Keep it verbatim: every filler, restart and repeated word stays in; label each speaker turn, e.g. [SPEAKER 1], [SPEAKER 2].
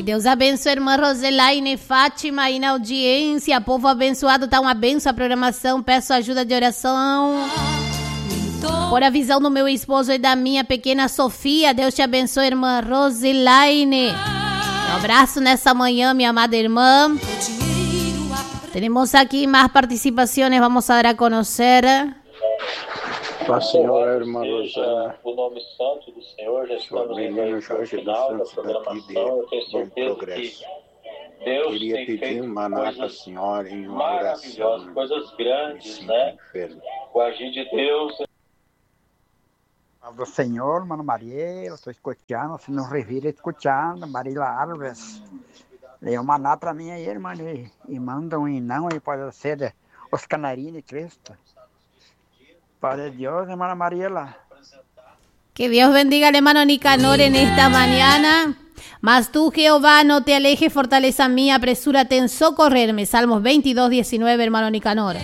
[SPEAKER 1] Deus abençoe a irmã Roselaine, Fátima aí na audiência. Povo abençoado, tá uma benção a programação. Peço ajuda de oração por a visão do meu esposo e da minha pequena Sofia. Deus te abençoe, irmã Roselaine. Um abraço nessa manhã, minha amada irmã. Temos aqui mais participações, vamos a dar a conhecer.
[SPEAKER 2] Paz, Senhor, irmã Rosana.
[SPEAKER 3] O nome santo do Senhor, já estamos no final da programação. Eu tenho certeza que Deus
[SPEAKER 2] Queria
[SPEAKER 3] tem
[SPEAKER 2] pedir
[SPEAKER 3] feito
[SPEAKER 2] um maná para a
[SPEAKER 3] coisas
[SPEAKER 2] senhora em uma oração.
[SPEAKER 3] maravilhosas, coisas grandes,
[SPEAKER 2] Me
[SPEAKER 3] né?
[SPEAKER 2] sinto enfermo.
[SPEAKER 3] O agir de Deus.
[SPEAKER 4] Do Senhor, mano Maria, eu estou escutando, se não revira escutando, Marília Alves. Lê um maná para mim aí, irmã, e, e manda um não aí, pode ser os canarinhos de Cristo. Padre Dios, hermana Mariela.
[SPEAKER 1] Que Dios bendiga al hermano Nicanor en esta mañana. Mas tú, Jehová, no te alejes, fortaleza mía, apresúrate en socorrerme. Salmos veintidós, diecinueve, hermano Nicanor.